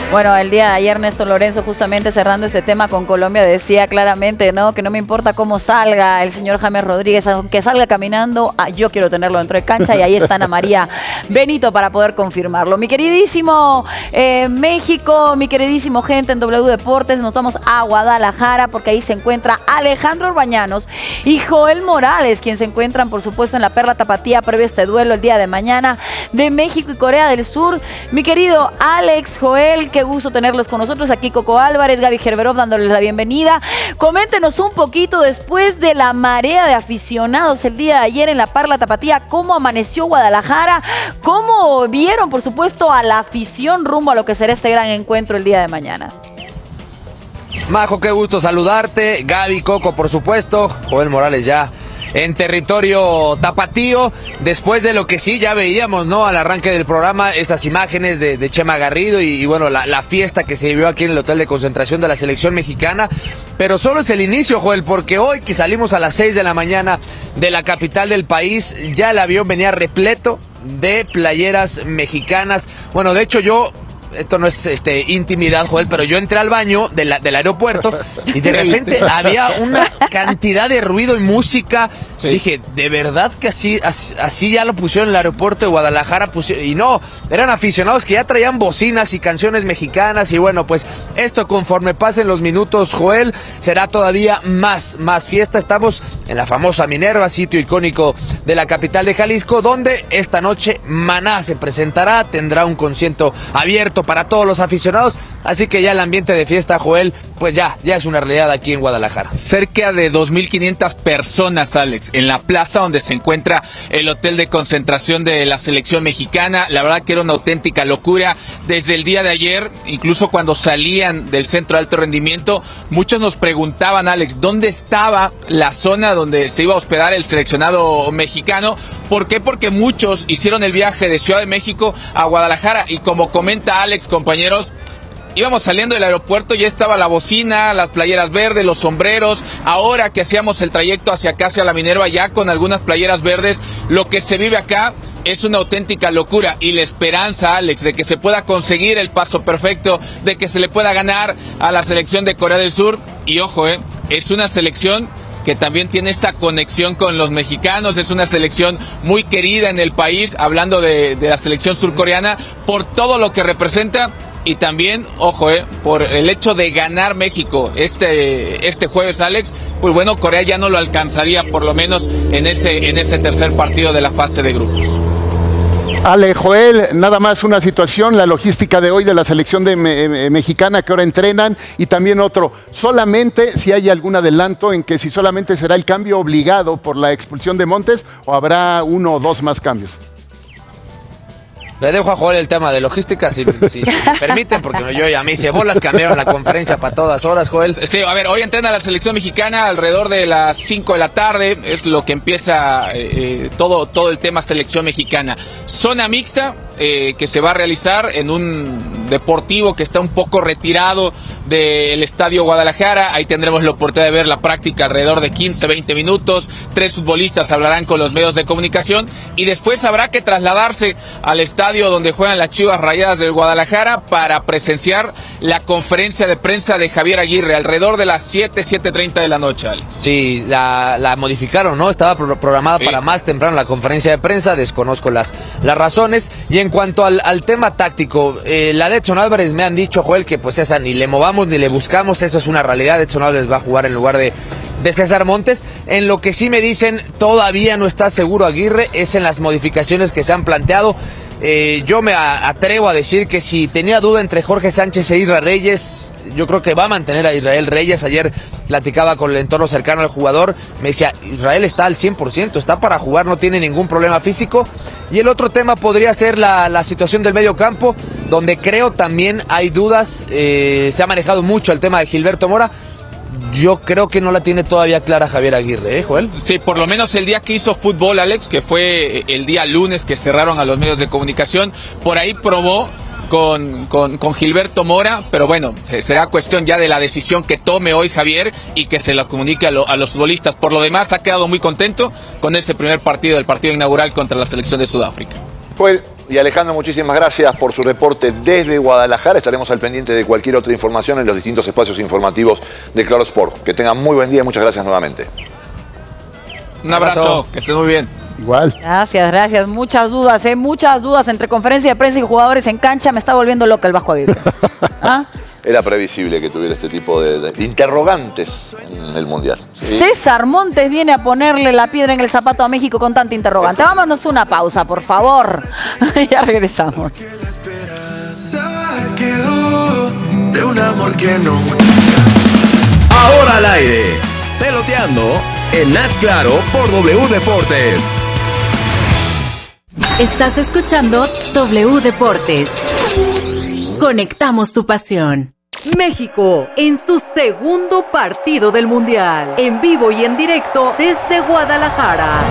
Bueno, el día de ayer Néstor Lorenzo, justamente cerrando este tema con Colombia, decía claramente, ¿no?, que no me importa cómo salga el señor James Rodríguez, aunque salga caminando, yo quiero tenerlo dentro de cancha, y ahí está Ana María Benito para poder confirmarlo. Mi queridísimo México, mi queridísimo gente en W Deportes, nos vamos a Guadalajara porque ahí se encuentra Alejandro Orbañanos y Joel Morales, quien se encuentran, por supuesto, en la Perla Tapatía previo a este duelo el día de mañana de México y Corea del Sur. Mi querido Alex, Joel, qué gusto tenerlos con nosotros. Aquí Coco Álvarez, Gaby Gerberov dándoles la bienvenida. Coméntenos un poquito, después de la marea de aficionados el día de ayer en la Perla Tapatía, cómo amaneció Guadalajara, cómo vieron, por supuesto, a la afición rumbo a lo que será este gran encuentro el día de mañana. Majo, qué gusto saludarte. Gaby, Coco, por supuesto. Joel Morales ya en territorio tapatío, después de lo que sí ya veíamos, ¿no?, al arranque del programa, esas imágenes de Chema Garrido y bueno, la fiesta que se vivió aquí en el hotel de concentración de la selección mexicana. Pero solo es el inicio, Joel, porque hoy que salimos a las 6 de la mañana de la capital del país, ya el avión venía repleto de playeras mexicanas. Bueno, de hecho esto no es intimidad, Joel, pero yo entré al baño del aeropuerto y de repente había una cantidad de ruido y música. Sí. Dije, ¿de verdad que así ya lo pusieron en el aeropuerto de Guadalajara? Y no, eran aficionados que ya traían bocinas y canciones mexicanas. Y bueno, pues esto, conforme pasen los minutos, Joel, será todavía más fiesta. Estamos en la famosa Minerva, sitio icónico de la capital de Jalisco, donde esta noche Maná se presentará, tendrá un concierto abierto para todos los aficionados, así que ya el ambiente de fiesta, Joel, pues ya es una realidad aquí en Guadalajara. Cerca de 2.500 personas, Alex, en la plaza donde se encuentra el hotel de concentración de la selección mexicana. La verdad que era una auténtica locura desde el día de ayer, incluso cuando salían del centro de alto rendimiento, muchos nos preguntaban, Alex, ¿dónde estaba la zona donde se iba a hospedar el seleccionado mexicano? ¿Por qué? Porque muchos hicieron el viaje de Ciudad de México a Guadalajara y como comenta Alex, compañeros, íbamos saliendo del aeropuerto, ya estaba la bocina, las playeras verdes, los sombreros. Ahora que hacíamos el trayecto hacia acá, hacia la Minerva, ya con algunas playeras verdes, lo que se vive acá es una auténtica locura. Y la esperanza, Alex, de que se pueda conseguir el paso perfecto, de que se le pueda ganar a la selección de Corea del Sur. Y ojo, es una selección que también tiene esa conexión con los mexicanos, es una selección muy querida en el país, hablando de la selección surcoreana, por todo lo que representa. Y también, ojo, por el hecho de ganar México este jueves, Alex, pues bueno, Corea ya no lo alcanzaría, por lo menos en ese tercer partido de la fase de grupos. Ale, Joel, nada más una situación, la logística de hoy de la selección mexicana que ahora entrenan, y también otro, solamente si hay algún adelanto en que si solamente será el cambio obligado por la expulsión de Montes o habrá uno o dos más cambios. Le dejo a Joel el tema de logística, si me permiten, porque yo y a mí Cebolas cambiaron la conferencia para todas horas, Joel. Sí, a ver, hoy entrena la selección mexicana alrededor de las 5 de la tarde, es lo que empieza todo el tema selección mexicana. Zona mixta que se va a realizar en un deportivo que está un poco retirado del Estadio Guadalajara. Ahí tendremos la oportunidad de ver la práctica alrededor de 15-20 minutos. 3 futbolistas hablarán con los medios de comunicación y después habrá que trasladarse al estadio donde juegan las Chivas Rayadas del Guadalajara para presenciar la conferencia de prensa de Javier Aguirre alrededor de las 7:30 de la noche, Alex. Sí, la modificaron, ¿no? Estaba programada para más temprano la conferencia de prensa, desconozco las razones. Y en cuanto al tema táctico, la de Edson Álvarez, me han dicho, Joel, que pues esa ni le movamos ni le buscamos, eso es una realidad. Edson Álvarez va a jugar en lugar de César Montes. En lo que sí me dicen todavía no está seguro Aguirre es en las modificaciones que se han planteado. Yo me atrevo a decir que si tenía duda entre Jorge Sánchez e Israel Reyes, yo creo que va a mantener a Israel Reyes. Ayer platicaba con el entorno cercano al jugador, me decía, Israel está al 100%, está para jugar, no tiene ningún problema físico. Y el otro tema podría ser la situación del medio campo, donde creo también hay dudas. Se ha manejado mucho el tema de Gilberto Mora. Yo creo que no la tiene todavía clara Javier Aguirre, Joel. Sí, por lo menos el día que hizo fútbol, Alex, que fue el día lunes que cerraron a los medios de comunicación, por ahí probó con Gilberto Mora, pero bueno, será cuestión ya de la decisión que tome hoy Javier y que se la comunique a los futbolistas. Por lo demás, ha quedado muy contento con ese primer partido, el partido inaugural contra la selección de Sudáfrica. Pues Y Alejandro, muchísimas gracias por su reporte desde Guadalajara. Estaremos al pendiente de cualquier otra información en los distintos espacios informativos de Claro Sport. Que tengan muy buen día y muchas gracias nuevamente. Un abrazo, que estés muy bien. Igual. Gracias. Muchas dudas entre conferencia de prensa y jugadores en cancha. Me está volviendo loca el Vasco Aguirre. ¿Ah? Era previsible que tuviera este tipo de interrogantes en el Mundial. ¿Sí? César Montes viene a ponerle la piedra en el zapato a México con tanta interrogante. Vámonos una pausa, por favor. Ya regresamos. Quedó de un amor que no. Ahora al aire, peloteando en Haz Claro por W Deportes. Estás escuchando W Deportes. Conectamos tu pasión. México en su segundo partido del Mundial, en vivo y en directo desde Guadalajara.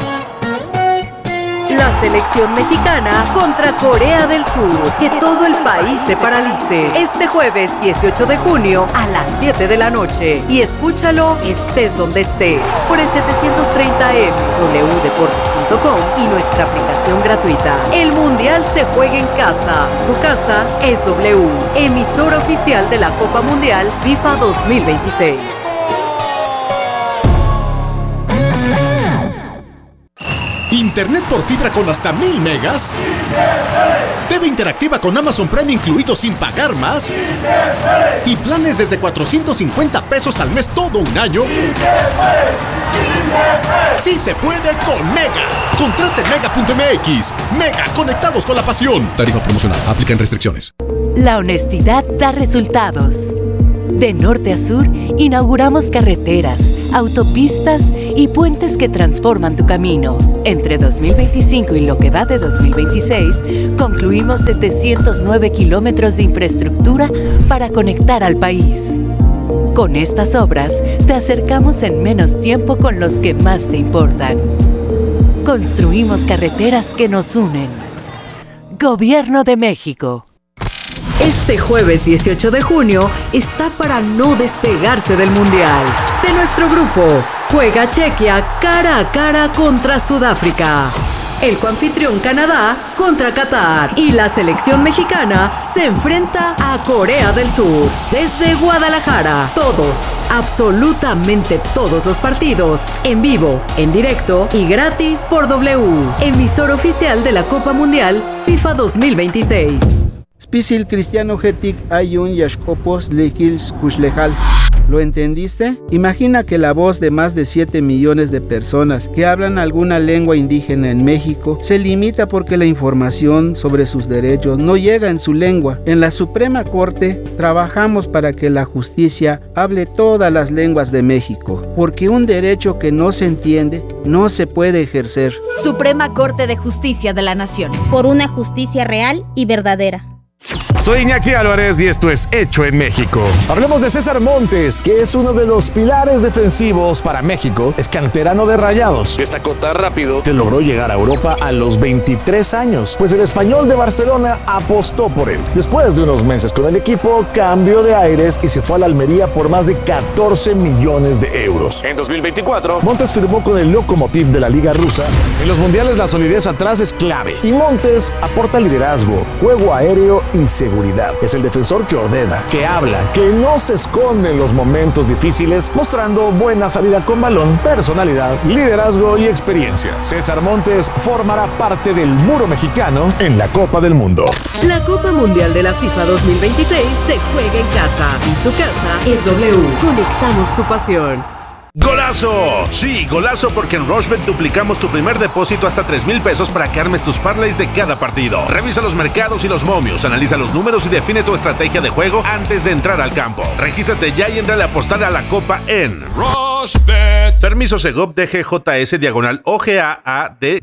La selección mexicana contra Corea del Sur. Que todo el país se paralice. Este jueves 18 de junio a las 7 de la noche. Y escúchalo estés donde estés. Por el 730M, wdeportes.com y nuestra aplicación gratuita. El Mundial se juega en casa. Su casa es W, emisora oficial de la Copa Mundial FIFA 2026. Internet por fibra con hasta 1000 megas. TV interactiva con Amazon Prime incluido sin pagar más. Y planes desde 450 pesos al mes todo un año. Sí se puede con Mega. Contrate Mega.mx. Mega, conectados con la pasión. Tarifa promocional. Aplican restricciones. La honestidad da resultados. De norte a sur, inauguramos carreteras, autopistas y puentes que transforman tu camino. Entre 2025 y lo que va de 2026, concluimos 709 kilómetros de infraestructura para conectar al país. Con estas obras, te acercamos en menos tiempo con los que más te importan. Construimos carreteras que nos unen. Gobierno de México. Este jueves 18 de junio está para no despegarse del Mundial. De nuestro grupo, juega Chequia cara a cara contra Sudáfrica. El coanfitrión Canadá contra Qatar. Y la selección mexicana se enfrenta a Corea del Sur. Desde Guadalajara, todos, absolutamente todos los partidos, en vivo, en directo y gratis por W, emisor oficial de la Copa Mundial FIFA 2026. Spisil Cristiano Getic Ayun Yashkopos Lekils Kushlejal. ¿Lo entendiste? Imagina que la voz de más de 7 millones de personas que hablan alguna lengua indígena en México se limita porque la información sobre sus derechos no llega en su lengua. En la Suprema Corte trabajamos para que la justicia hable todas las lenguas de México, porque un derecho que no se entiende no se puede ejercer. Suprema Corte de Justicia de la Nación. Por una justicia real y verdadera. Soy Iñaki Álvarez y esto es Hecho en México. Hablemos de César Montes, que es uno de los pilares defensivos para México. Es canterano de Rayados. Destacó tan rápido que logró llegar a Europa a los 23 años, pues el Español de Barcelona apostó por él. Después de unos meses con el equipo, cambió de aires y se fue a la Almería por más de 14 millones de euros. En 2024, Montes firmó con el Lokomotiv de la Liga Rusa. En los mundiales la solidez atrás es clave y Montes aporta liderazgo, juego aéreo y seguridad. Es el defensor que ordena, que habla, que no se esconde en los momentos difíciles, mostrando buena salida con balón, personalidad, liderazgo y experiencia. César Montes formará parte del muro mexicano en la Copa del Mundo. La Copa Mundial de la FIFA 2026 se juega en casa y su casa es W. Conectamos tu pasión. ¡Golazo! Sí, golazo porque en Rushbet duplicamos tu primer depósito hasta 3,000 pesos para que armes tus parlays de cada partido. Revisa los mercados y los momios, analiza los números y define tu estrategia de juego antes de entrar al campo. Regístrate ya y entra a apostar a la Copa en Rushbet. Permiso Segov DGJS /OGAAD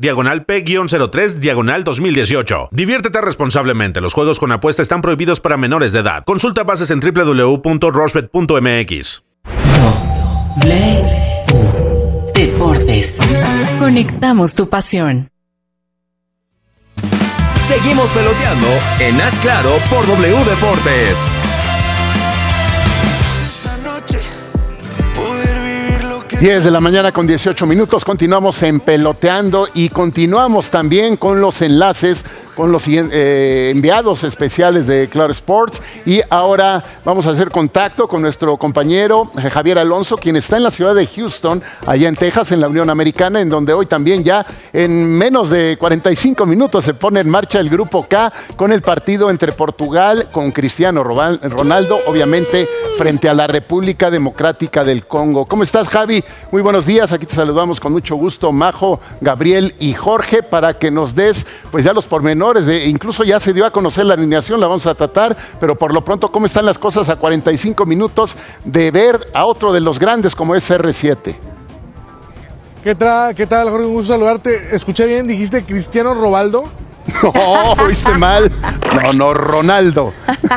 /P-03 /2018. Diviértete responsablemente. Los juegos con apuesta están prohibidos para menores de edad. Consulta bases en www.rushbet.mx. Deportes. Conectamos tu pasión. Seguimos peloteando en Haz Claro por W Deportes. 10 de la mañana con 18 minutos. Continuamos en Peloteando y continuamos también con los enlaces con los enviados especiales de Claro Sports. Y ahora vamos a hacer contacto con nuestro compañero Javier Alonso, quien está en la ciudad de Houston, allá en Texas, en la Unión Americana, en donde hoy también ya en menos de 45 minutos se pone en marcha el Grupo K con el partido entre Portugal con Cristiano Ronaldo, obviamente frente a la República Democrática del Congo. ¿Cómo estás, Javi? Muy buenos días, aquí te saludamos con mucho gusto, Majo, Gabriel y Jorge, para que nos des pues ya los pormenores, incluso ya se dio a conocer la alineación, la vamos a tratar, pero por lo pronto, ¿cómo están las cosas a 45 minutos de ver a otro de los grandes como es R7? ¿Qué tal, Jorge? Un gusto saludarte. Escuché bien, dijiste Cristiano Ronaldo. No, oíste mal. No, Ronaldo.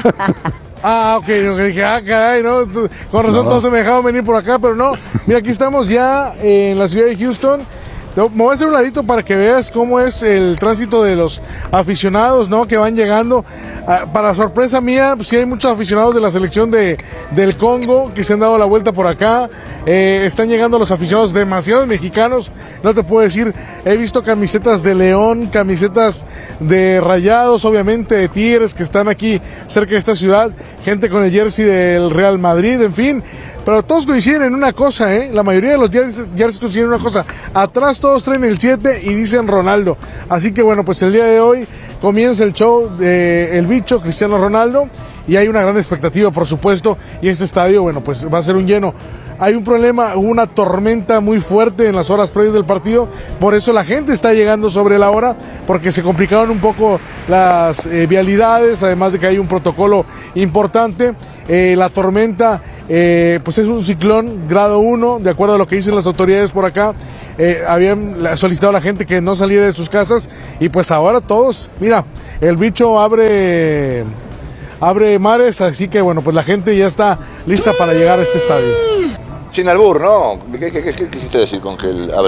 Ok, dije, caray, ¿no? Con razón todos se me dejaron venir por acá, pero no. Mira, aquí estamos ya en la ciudad de Houston. Me voy a hacer un ladito para que veas cómo es el tránsito de los aficionados, ¿no? Que van llegando. Para sorpresa mía, pues sí hay muchos aficionados de la selección del Congo que se han dado la vuelta por acá. Están llegando los aficionados, demasiados mexicanos, no te puedo decir. He visto camisetas de León, camisetas de Rayados, obviamente de Tigres, que están aquí cerca de esta ciudad. Gente con el jersey del Real Madrid, en fin. Pero todos coinciden en una cosa, la mayoría de los jerseys coinciden en una cosa. Atrás todos traen el 7 y dicen Ronaldo. Así que bueno, pues el día de hoy comienza el show de El Bicho, Cristiano Ronaldo. Y hay una gran expectativa, por supuesto. Y este estadio, bueno, pues va a ser un lleno. Hay un problema, hubo una tormenta muy fuerte en las horas previas del partido. Por eso la gente está llegando sobre la hora, porque se complicaron un poco las vialidades. Además de que hay un protocolo importante. La tormenta... pues es un ciclón grado 1, de acuerdo a lo que dicen las autoridades por acá. Habían solicitado a la gente que no saliera de sus casas y pues ahora todos, mira, el bicho abre mares, así que bueno, pues la gente ya está lista para llegar a este estadio. Sin albur, ¿no? ¿Qué quisiste decir con que él abre